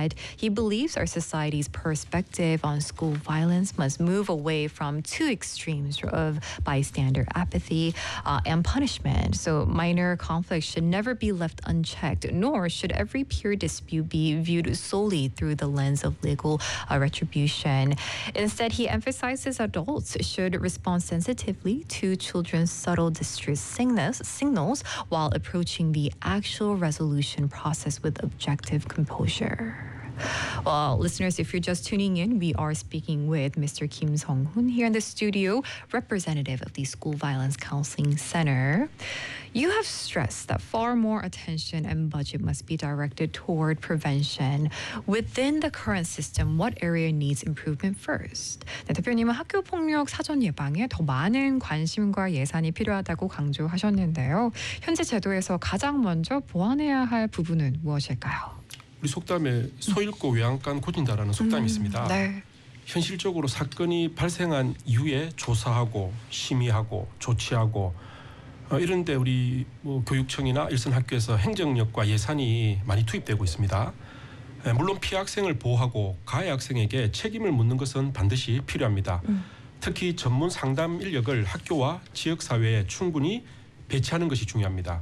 said he believes our society's perspective on school violence must move away from two extremes of bystander apathy and punishment. So minor conflicts should never be left unchecked, nor should every peer dispute be viewed solely through the lens of legal retribution. Instead, he emphasizes adults should respond sensitively to children's subtle distress signals while approaching the actual resolution process with objective composure. Well, listeners, if you're just tuning in, we are speaking with Mr. Kim Sung-hoon here in the studio, representative of the School Violence Counseling Center. You have stressed that far more attention and budget must be directed toward prevention. Within the current system, what area needs improvement first? 네, 대표님은 학교 폭력 사전 예방에 더 많은 관심과 예산이 필요하다고 강조하셨는데요. 현재 제도에서 가장 먼저 보완해야 할 부분은 무엇일까요? 우리 속담에 소 잃고 외양간 고진다라는 속담이 있습니다. 네. 현실적으로 사건이 발생한 이후에 조사하고 심의하고 조치하고 이런데 우리 교육청이나 일선 학교에서 행정력과 예산이 많이 투입되고 있습니다. 물론 피해 학생을 보호하고 가해 학생에게 책임을 묻는 것은 반드시 필요합니다. 특히 전문 상담 인력을 학교와 지역사회에 충분히 배치하는 것이 중요합니다.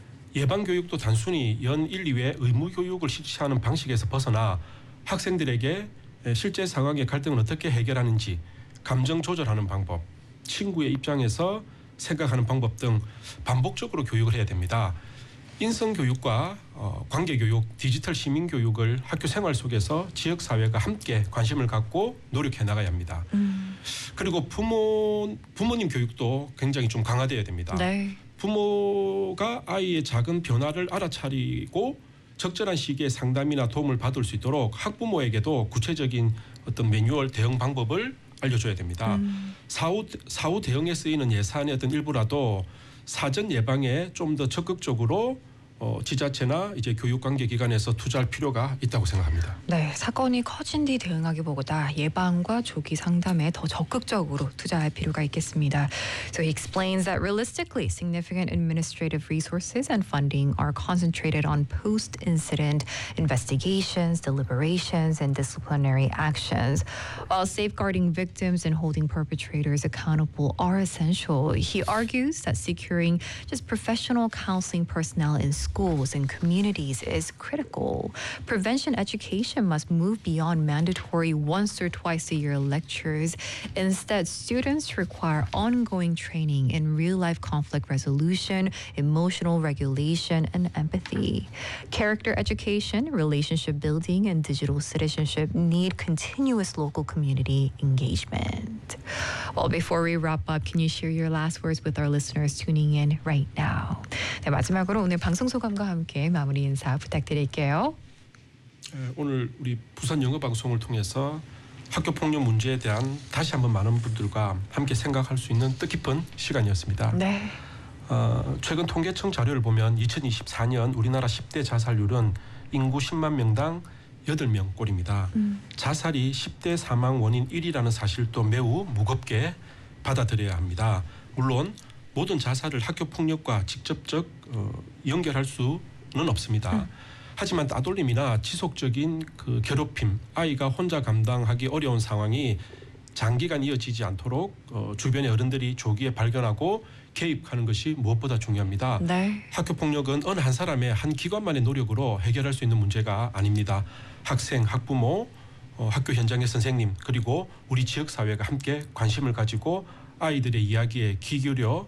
예방교육도 단순히 연 1, 2회 의무교육을 실시하는 방식에서 벗어나 학생들에게 실제 상황의 갈등을 어떻게 해결하는지, 감정 조절하는 방법, 친구의 입장에서 생각하는 방법 등 반복적으로 교육을 해야 됩니다. 인성교육과 관계교육, 디지털 시민교육을 학교 생활 속에서 지역사회가 함께 관심을 갖고 노력해 나가야 합니다. 그리고 부모님 교육도 굉장히 좀 강화되어야 됩니다. 네. 부모가 아이의 작은 변화를 알아차리고 적절한 시기에 상담이나 도움을 받을 수 있도록 학부모에게도 구체적인 어떤 매뉴얼 대응 방법을 알려줘야 됩니다. 사후 대응에 쓰이는 예산의 어떤 일부라도 사전 예방에 좀 더 적극적으로 지자체나 이제 교육관계기관에서 투자할 필요가 있다고 생각합니다. 네, 사건이 커진 뒤 대응하기보다 예방과 조기 상담에 더 적극적으로 투자할 필요가 있겠습니다. So he explains that realistically, significant administrative resources and funding are concentrated on post-incident investigations, deliberations, and disciplinary actions. While safeguarding victims and holding perpetrators accountable are essential, he argues that securing just professional counseling personnel in schools and communities is critical. Prevention education must move beyond mandatory once or twice a year lectures. Instead, students require ongoing training in real-life conflict resolution, emotional regulation, and empathy. Character education, relationship building, and digital citizenship need continuous local community engagement. Well, before we wrap up, can you share your last words with our listeners tuning in right now? 네, 마지막으로 오늘 방송 소감과 함께 마무리 인사 부탁드릴게요. 오늘 우리 부산 영어방송을 통해서 학교 폭력 문제에 대한 다시 한번 많은 분들과 함께 생각할 수 있는 뜻깊은 시간이었습니다. 네. 최근 통계청 자료를 보면 2024년 우리나라 10대 자살률은 인구 10만 명당 8명 꼴입니다. 자살이 10대 사망 원인 1위라는 사실도 매우 무겁게 받아들여야 합니다. 물론 모든 자살을 학교 폭력과 직접적 연결할 수는 없습니다. 하지만 따돌림이나 지속적인 그 괴롭힘, 아이가 혼자 감당하기 어려운 상황이 장기간 이어지지 않도록 주변의 어른들이 조기에 발견하고 개입하는 것이 무엇보다 중요합니다. 네. 학교 폭력은 어느 한 사람의 한 기관만의 노력으로 해결할 수 있는 문제가 아닙니다. 학생, 학부모, 학교 현장의 선생님, 그리고 우리 지역 사회가 함께 관심을 가지고 아이들의 이야기에 귀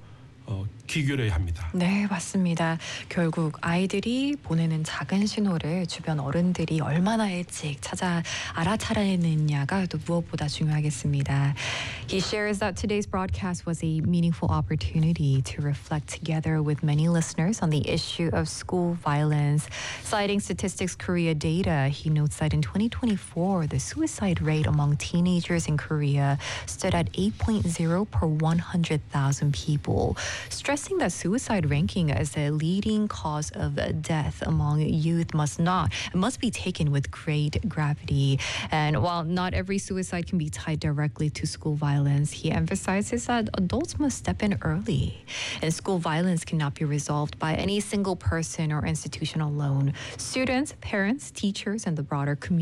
기울여야 합니다. 네, 맞습니다. 결국 아이들이 보내는 작은 신호를 주변 어른들이 얼마나 일찍 알아차리느냐가 또 무엇보다 중요하겠습니다. He shares that today's broadcast was a meaningful opportunity to reflect together with many listeners on the issue of school violence. Citing Statistics Korea data, he notes that in 2024, the suicide rate among teenagers in Korea stood at 8.0 per 100,000 people. Stressing that suicide ranking as a leading cause of death among youth must be taken with great gravity. And while not every suicide can be tied directly to school violence, he emphasizes that adults must step in early. And school violence cannot be resolved by any single person or institution alone. Students, parents, teachers, and the broader community